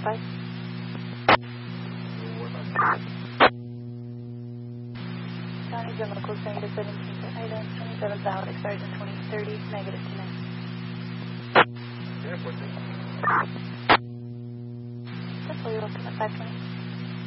5. County General Code negative 17 for items, 27 valid, expires in 2030, negative tonight. Yeah, what's it? That's all you're welcome at 520.